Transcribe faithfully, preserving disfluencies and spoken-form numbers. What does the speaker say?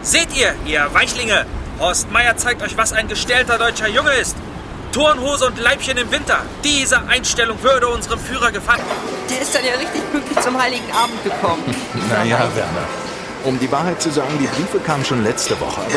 Seht ihr, ihr Weichlinge? Horst Meier zeigt euch, was ein gestellter deutscher Junge ist. Turnhose und Leibchen im Winter. Diese Einstellung würde unserem Führer gefallen. Der ist dann ja richtig pünktlich zum Heiligen Abend gekommen. Naja, Werner. Um die Wahrheit zu sagen, die Briefe kamen schon letzte Woche.